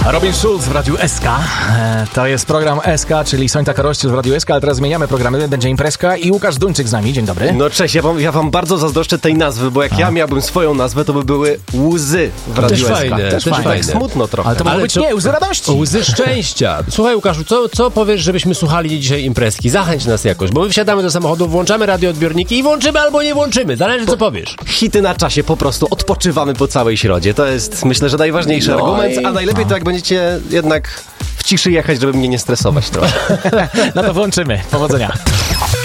Robin Schulz w Radiu SK. To jest program SK, czyli Sońta Karościu w Radiu SK, ale teraz zmieniamy programy. Będzie imprezka i Łukasz Duńczyk z nami. Dzień dobry. No cześć, ja wam bardzo zazdroszczę tej nazwy, bo jak ja miałbym swoją nazwę, to by były łzy w Radiu SK. Też fajne. Tak smutno trochę. Ale to mogą być łzy radości. Łzy szczęścia. Słuchaj, Łukaszu, co powiesz, żebyśmy słuchali dzisiaj imprezki? Zachęć nas jakoś, bo my wsiadamy do samochodu, włączamy radioodbiorniki i włączymy albo nie włączymy. Zależy, co powiesz. Hity na czasie, po prostu odpoczywamy po całej środzie. To jest, myślę, że najważniejszy argument, a najlepiej to jak będziecie jednak w ciszy jechać, żeby mnie nie stresować trochę. No to włączymy. Powodzenia.